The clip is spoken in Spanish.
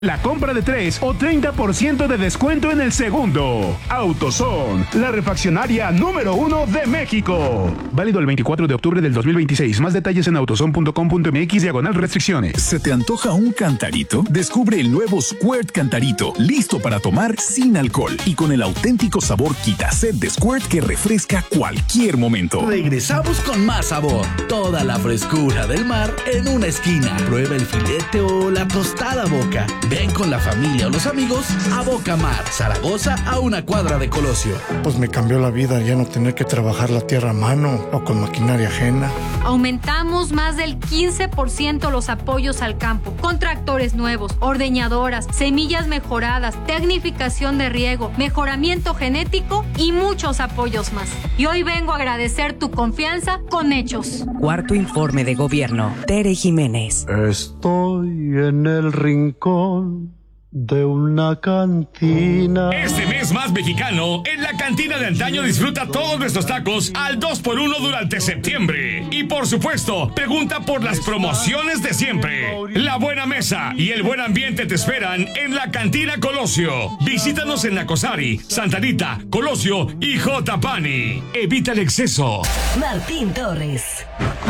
La compra de 3 o 30% de descuento en el segundo. AutoZone, la refaccionaria número 1 de México. Válido el 24 de octubre del 2026. Más detalles en autozone.com.mx/restricciones. ¿Se te antoja un cantarito? Descubre el nuevo Squirt Cantarito, listo para tomar sin alcohol y con el auténtico sabor Quitaset de Squirt que refresca cualquier momento. Regresamos con más sabor. Toda la frescura del mar en una esquina. Prueba el filete o la tostada Boca. Ven con la familia o los amigos a Boca Mar, Zaragoza, a una cuadra de Colosio. Pues me cambió la vida ya no tener que trabajar la tierra a mano o con maquinaria ajena. Aumentamos más del 15% los apoyos al campo, con tractores nuevos, ordeñadoras, semillas mejoradas, tecnificación de riego, mejoramiento genético y muchos apoyos más. Y hoy vengo a agradecer tu confianza con hechos. Cuarto informe de gobierno. Tere Jiménez. Estoy en el rincón de una cantina. Este mes más mexicano, en la cantina de antaño disfruta todos nuestros tacos al 2x1 durante septiembre. Y por supuesto, pregunta por las promociones de siempre. La buena mesa y el buen ambiente te esperan en la cantina Colosio. Visítanos en Nacosari, Santa Anita, Colosio y J. Pani. Evita el exceso. Martín Torres.